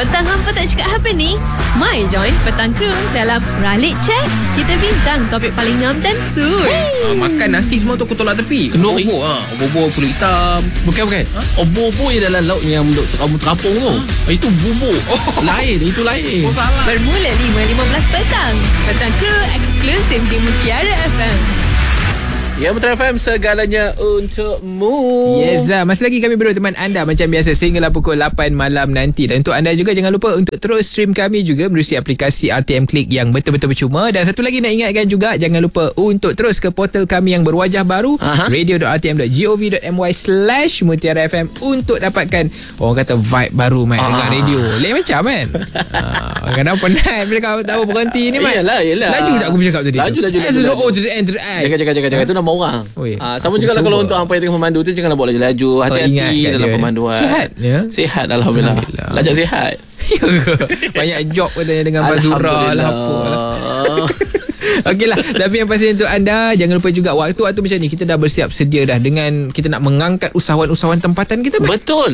Petang hampa tak cakap apa ni? My join Petang Crew dalam Ralik Chat. Kita bincang topik paling ngam dan suit. Makan nasi semua tu aku tolak tepi. Kenduri. Bubur kulit hitam. Bukan. Obor-obor yang dalam laut yang untuk kamu terapung tu. Itu bubur. Lain, itu lain. Salah. Bermula 5.15 petang. Petang Crew eksklusif di Mutiara FM. Ya, Mutiara FM, segalanya untukmu. Yes, masih lagi kami berdua teman anda macam biasa sehinggalah pukul 8 malam nanti. Dan untuk anda juga jangan lupa untuk terus stream kami juga melalui aplikasi RTM Click yang betul-betul percuma. Dan satu lagi nak ingatkan juga, jangan lupa untuk terus ke portal kami yang berwajah baru, radio.rtm.gov.my/Mutiara FM untuk dapatkan orang kata vibe baru dekat radio. Lain macam kan. Kadang penat bila kau tak berhenti ni Yalah. Laju tak aku bercakap tadi? Laju. Oh, to the end. Jaga. Itu nama orang. Sama juga lah kalau untuk hampa yang tengah memandu tu, janganlah buat laju-laju. Hati-hati dalam pemanduan. Sihat ya? Sihat, Alhamdulillah. Lajak sihat. Banyak job katanya dengan Bazura lah apa lah. Okeylah, tapi yang pasti untuk anda, jangan lupa juga waktu-waktu macam ni kita dah bersiap sedia dah dengan kita nak mengangkat usahawan-usahawan tempatan kita. Betul.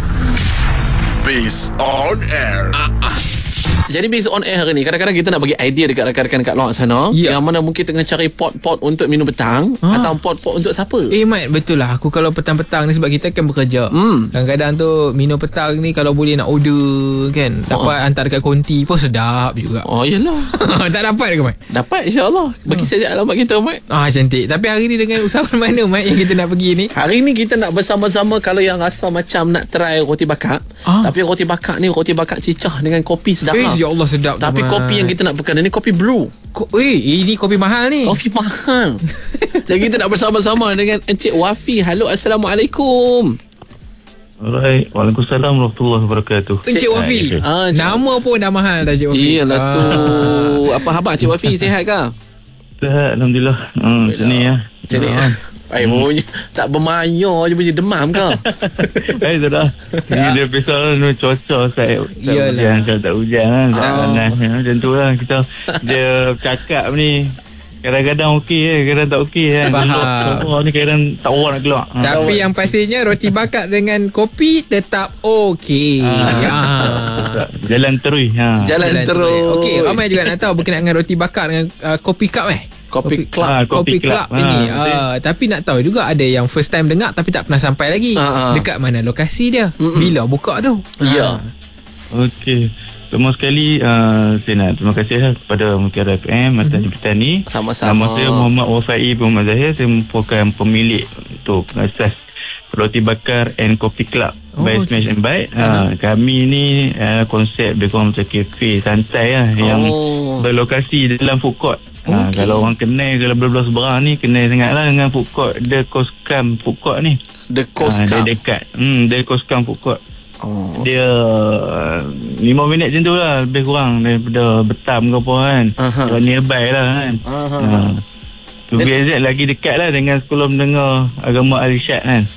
Based on air. Jadi based on air hari ni, kadang-kadang kita nak bagi idea dekat rakan-rakan kat luar sana, yang mana mungkin tengah cari pot-pot untuk minum petang atau pot-pot untuk siapa. Mat, betul lah. Aku kalau petang-petang ni sebab kita kan bekerja. Kadang-kadang tu minum petang ni kalau boleh nak order kan, dapat hantar dekat konti pun sedap juga. Yelah. Tak dapat ke Mat? Dapat, insyaAllah. Bagi saja alamat kita, Mat. Cantik. Tapi hari ni dengan usahawan mana Mat yang kita nak pergi ni? Hari ni kita nak bersama-sama, kalau yang rasa macam nak try roti bakar. Tapi roti bakar ni roti bakar cicah dengan kopi sedap. Ya Allah, sedap. Tapi kopi yang kita nak pekan ni kopi brew. Ini kopi mahal ni. Kopi mahal. Dan kita nak bersama-sama dengan Encik Wafi. Halo, Assalamualaikum. Alright, Waalaikumsalam warahmatullahi wabarakatuh. Encik Wafi. Nama pun dah mahal dah Encik Wafi. Iyalah tu. Apa khabar Encik Wafi? Sihat ke? Sehat, Alhamdulillah. Macam ni ya. Macam ni ya. Bunyi tak bermayo je, bunyi demam ke? Sudah. Dia besar cuaca saya. Hujan, tak hujan kan. Tak panas. Macam tu lah kita. Dia cakap ni kadang-kadang okey, kadang tak okey kan. Faham. Ni kadang tak orang nak keluar. Tapi yang pastinya roti bakar dengan kopi tetap okey. Jalan terus. Jalan terus. Okey, ramai juga nak tahu berkenaan dengan roti bakar dengan kopi cup Kopi Club ini. Tapi nak tahu juga, ada yang first time dengar tapi tak pernah sampai lagi. Dekat mana lokasi dia? Bila buka tu? Ya. Okey. Semua sekali saya nak terima kasih kepada Mutiara FM atas jemputan ni. Sama-sama. Nama saya Muhammad Wafai Muhammad Zahir. Saya merupakan pemilik untuk pengasas Roti Bakar and Coffee Club by Smash and Bite. Kami ni konsep dia macam kafe santai yang berlokasi dalam food court. Kalau orang kenal, kalau belah-belah seberang ni kenal sangat lah dengan food court The Coast Camp food court ni. The Coast Camp. Dia dekat The Coast Camp food court. Dia 5 minit macam tu lah, lebih kurang daripada Betam ke apa kan. Nearby lah kan. To be exact, lagi dekat lah dengan sekolah mendengar agama Al-Irsyad kan.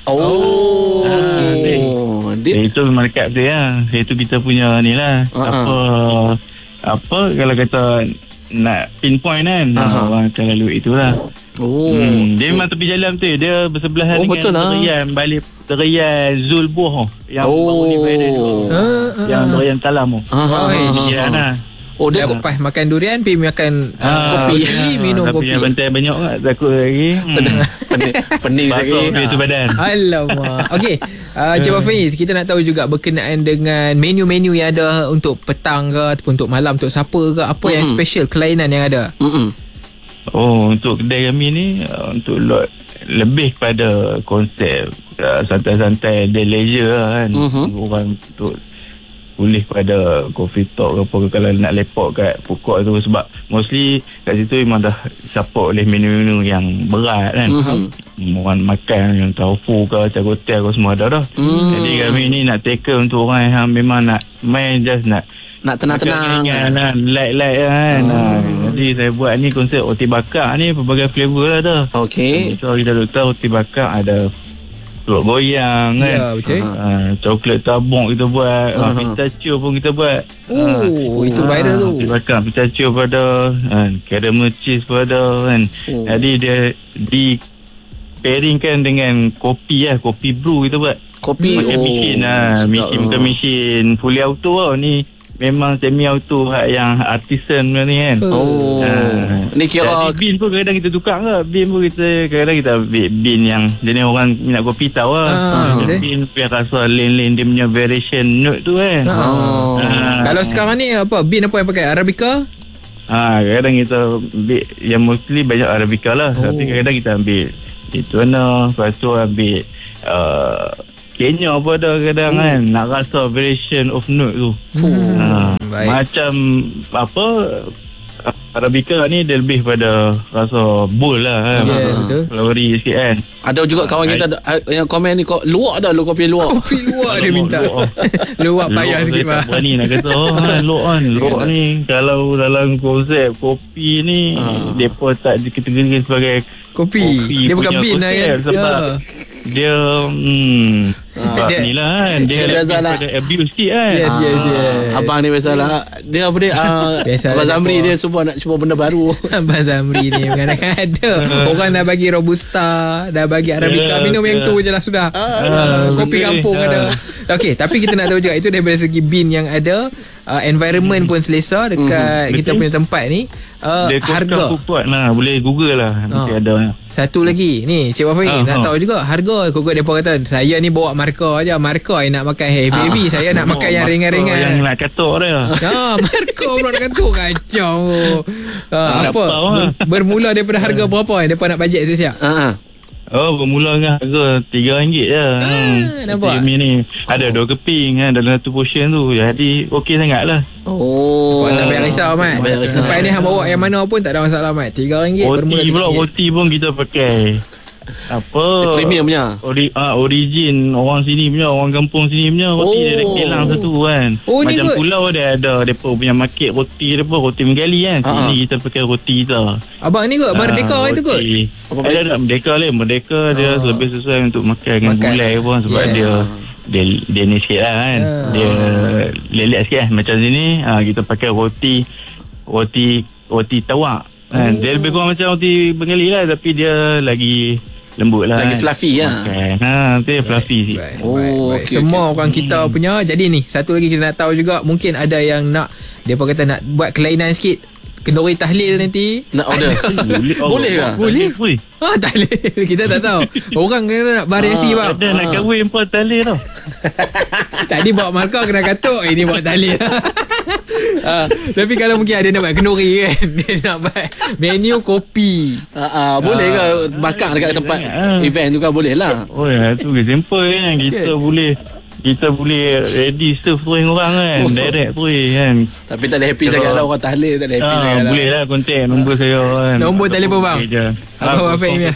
Itu memang dekat betul lah. Itu kita punya ni lah. Apa kalau kata nak pinpoint kan, orang akan lalu itulah. Dia memang tepi jalan tu. Dia bersebelahan dengan Derian balik Derian Zulbuh yang baru ni viral tu. Yang Derian Talam tu. Dia lepas makan durian pergi makan kopi, minum kopi. Tapi bantai banyak tak, takut lagi. Pening lagi tu badan. Alamak. Okey, Cik Wafiz, kita nak tahu juga berkenaan dengan menu-menu yang ada untuk petang ke ataupun untuk malam, untuk siapa ke, apa yang special, kelainan yang ada. Untuk kedai kami ni untuk lebih kepada konsep santai-santai day leisure lah kan. Orang untuk boleh pada coffee talk ke apa ke, kalau nak lepak kat food court tu, sebab mostly kat situ memang dah support oleh menu-menu yang berat kan. Orang makan yang tofu ke, cagotel ke, semua ada dah. Jadi kami ni nak tackle untuk orang yang memang nak main, just nak tenang-tenang kan, light-light kan. Jadi saya buat ni konsep roti bakar ni pelbagai flavor lah dah. Okey. So kita tahu roti bakar ada telur goyang kan. Ya, betul. Coklat tabung kita buat. Pistachio pun kita buat. Itu viral tu. Roti bakar pistachio pada, caramel cheese pada kan. Jadi dia di pairingkan dengan kopi lah, kopi brew kita buat. Kopi Macam mesin mesin bukan mesin fully auto tau. Ni memang semi auto yang artisan ni kan. Ni kira bin pun kadang-kadang kita tukar ke. Bin pun kadang-kadang kita ambil bin yang jenis orang minat kopi tahu lah. Bin biar rasa lane-lane dia punya variation note tu kan. Kalau sekarang ni apa bin apa yang pakai Arabica? Kadang-kadang kita ambil yang mostly banyak Arabica lah. Tapi kadang-kadang kita ambil itu lepas tu ambil Kenya apa ada kadang kan nak rasa variation of note tu. Macam apa Arabica ni dia lebih pada rasa bold lah kan. Betul. Flowery sikit kan. ada juga kawan kita yang komen ni kok luak dah kopi luak. Kopi luak dia minta. Luak payah sikit bah. Tak berani nak kata luak kan. Luak ni kalau dalam konsep kopi ni depa tak dikategorikan sebagai kopi. Dia bukan bin lah kan. Sebab dia dia ni lah kan. Dia biasalah abuse sikit kan. Yes. Abang ni biasalah. Dia apa dia Abang Zamri dia cuba nak cuba benda baru. Abang Zamri ni kadang-kadang ada orang dah bagi Robusta, dah bagi Arabica, minum yang tu je lah sudah. Kopi kampung ada. Okey, tapi kita nak tahu juga itu daripada segi bin yang ada, environment pun selesa dekat kita punya tempat ni. Harga kuat lah, boleh Google lah nanti ada. Satu lagi ni Cik Wafi nak tahu juga harga. Kok depa kata saya ni bawa marka aja, marka yang nak makan heavy, saya nak makan yang ringan-ringan, yang nak katuk dia. marka pula nak katuk, kacau. Apa bermula daripada harga berapa depa nak bajet siap-siap? Bermula dengan harga RM3 je. Nampak? Ni ada 2 keping kan dalam satu portion tu. Jadi okey sangat lah. Kau tak payah risau Mat. Sampai ni hang bawa yang mana pun tak ada masalah Mat. RM3 bermula. Roti pun kita pakai apa premium punya origin orang sini punya, orang kampung sini punya roti dia kilang satu kan. Macam pulau dia ada depa punya market roti depa, roti menggali kan. Sini kita pakai roti kita. Abang ni kot Merdeka itu kot. Ada Merdeka dia lebih sesuai untuk makan dengan gulai pun sebab dia ni sikit lah kan. Dia lelek sikit kan. Macam sini kita pakai roti tawak kan. Dia lebih kurang macam roti bengali lah, tapi dia lagi lembut lah, lagi fluffy lah. Dia fluffy sikit. Baik. Semua orang kita punya. Jadi ni satu lagi kita nak tahu juga, mungkin ada yang nak, depa kata nak buat kelainan sikit, kenduri tahlil nanti nak order. Boleh ke? Boleh. Tahlil kita tak tahu. Orang kena nak variasi bang. Ada nak kahwin pun tahlil tau. Tadi bawa markah kena katuk, ini bawa tahlil. Tapi kalau mungkin ada nak buat kenduri kan, dia nak buat menu kopi. Boleh ke bakar dekat tempat event tu kan, boleh lah. Tu simple kan. Kita boleh ready serve terus orang kan. Direct terus kan. Tapi tak ada happy sangat lah orang tahlil, tak ada happy sangat lah. Boleh lah kontak nombor saya kan. Nombor telefon bang apa ni?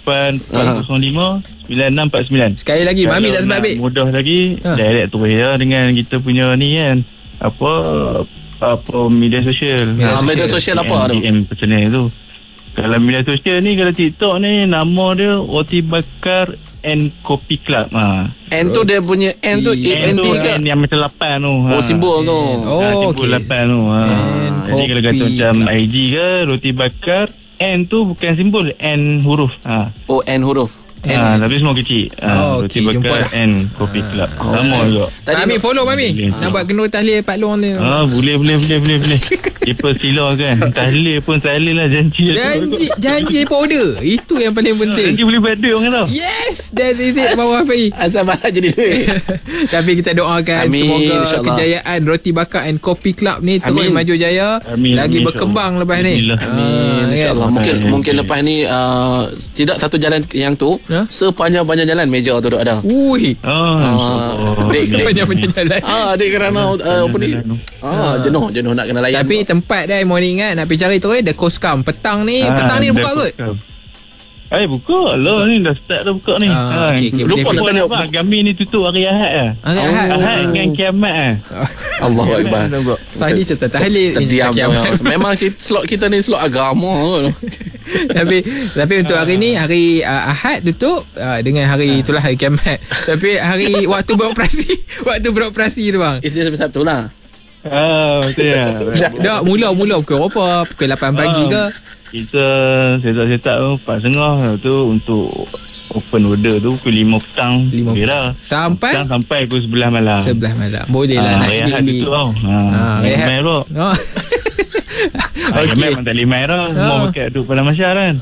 08-405-9649. Sekali lagi Mami tak sempat ambil. Mudah lagi direct terus ya dengan kita punya ni kan. Apa media sosial. Media sosial apa tu? DM personal tu. Kalau media sosial ni, kalau TikTok ni, nama dia Roti Bakar and Coffee Club. N tu dia punya N tu N tu N yang macam 8 tu. Simbol tu. Simbol 8 tu. Jadi kalau kata macam IG ke Roti Bakar, N tu bukan simbol, N huruf. N huruf. Tapi semua kecil. Roti Bakar and Coffee Club. Sama juga. Mami follow Mami. Nak buat kenduri tahlil Pak Long ni. Boleh. Depa sila kan. Tahlil pun tahlil lah, Janji pun order. Itu yang paling penting. Janji boleh buat duit orang tahu. Yes, that is it bawah Fai. Asal malah jadi duit. Tapi kita doakan semoga kejayaan Roti Bakar and Coffee Club ni terus maju jaya. Lagi berkembang lepas ni. Amin. InsyaAllah. Mungkin lepas ni tidak satu jalan yang tu, sepanjang-panjang jalan meja tu ada. Ui. Sepanjang-panjang jalan. Adik kerana apa ni? Jenuh nak kena layan. Tapi tempat dia mau ingat nak pergi cari tu The Coast Camp. Petang ni buka kot? Buka lah ni, dah start dah buka ni. Lupa nak tanya kami ni tutup hari Ahad lah. Ahad dengan Kiamat lah. Allahu Akbar. Tadi cerita tahlil, terdiam. Memang slot kita ni slot agama. Tapi untuk hari ni, hari Ahad tutup dengan hari itulah hari Kiamat. Tapi hari waktu beroperasi tu bang, Isnin sampai Sabtu lah. Betul lah. Dah mula pukul berapa? Pukul 8 pagi ke? Kita setak tu 4.30 tu untuk open order tu pukul 5 petang. 5 Okey dah. Sampai Petang sampai pukul 11 malam. 11 malam. Boleh lah nak rehat ni. tu tau. Rehat. Main bro. Oh. Okay. Okey. Memang tak boleh main dah. Mau pakai tu pada masyarakat kan.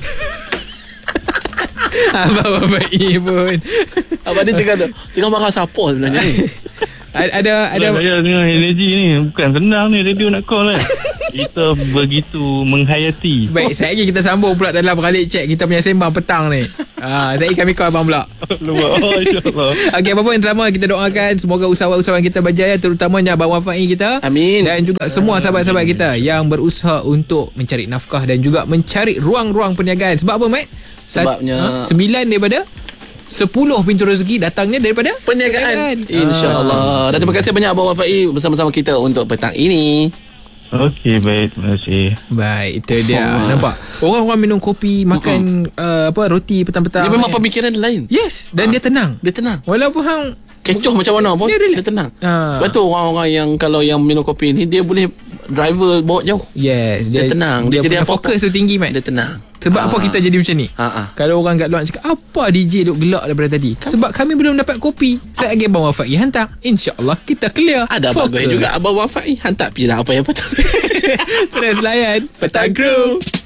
Abang pun. Abang ni tengah marah siapa sebenarnya ni? Ada Saya tengah energi ni. Bukan senang ni radio nak call kan. Kita begitu menghayati. Baik, sekejap lagi kita sambung pula dalam Ralik Check kita punya sembang petang ni. Sekejap lagi kami call abang pula. InsyaAllah. Okey, apa pun yang pertama kita doakan semoga usahawan-usahawan kita berjaya, terutamanya Abang Wafai kita. Amin. Dan juga semua sahabat-sahabat kita yang berusaha untuk mencari nafkah dan juga mencari ruang-ruang perniagaan. Sebab apa, Mat? Sebabnya 9 daripada 10 pintu rezeki datangnya daripada perniagaan. InsyaAllah. Dan terima kasih banyak Abang Wafai bersama-sama kita untuk petang ini. Okey, baik. Terima kasih. Baik, itu dia. Nampak? Orang-orang minum kopi, makan roti petang-petang. Dia memang pemikiran lain. Yes, dan dia tenang. Dia tenang. Walaupun hang Kecoh macam mana pun Dia dia, relax. tenang. Ah. Betul orang-orang yang kalau yang minum kopi ni dia boleh driver bawa jauh. Yes, Dia tenang. Dia Dia punya jadi apa-apa. fokus tu tinggi, Mat. Dia tenang. Sebab apa kita jadi macam ni? Kalau orang kat luar cakap, apa DJ duk gelak daripada tadi? Sebab kami belum dapat kopi. Saya lagi Abang Wafai hantar. InsyaAllah kita clear. Ada bagus juga Abang Wafai hantar pilih apa yang betul. Terus layan Petang Crew.